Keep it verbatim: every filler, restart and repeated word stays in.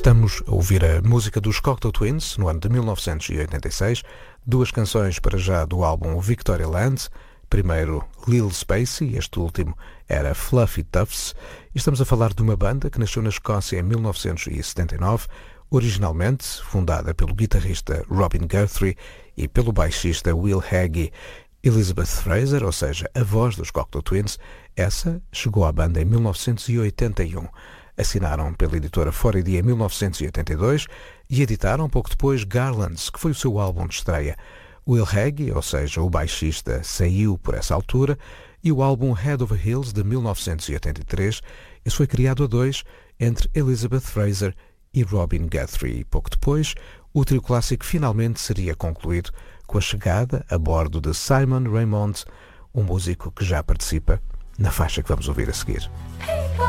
Estamos a ouvir a música dos Cocteau Twins, no ano de mil novecentos e oitenta e seis, duas canções para já do álbum Victoria Land, primeiro Lil Spacey, este último era Fluffy Tufts, e estamos a falar de uma banda que nasceu na Escócia em mil novecentos e setenta e nove, originalmente fundada pelo guitarrista Robin Guthrie e pelo baixista Will Haggie. Elizabeth Fraser, ou seja, a voz dos Cocteau Twins, essa chegou à banda em mil novecentos e oitenta e um. Assinaram pela editora four A D em mil novecentos e oitenta e dois e editaram pouco depois Garlands, que foi o seu álbum de estreia. Will Haggie, ou seja, o baixista, saiu por essa altura e o álbum Head Over Heels de mil novecentos e oitenta e três, esse foi criado a dois entre Elizabeth Fraser e Robin Guthrie. E pouco depois, o trio clássico finalmente seria concluído com a chegada a bordo de Simon Raymonde, um músico que já participa na faixa que vamos ouvir a seguir.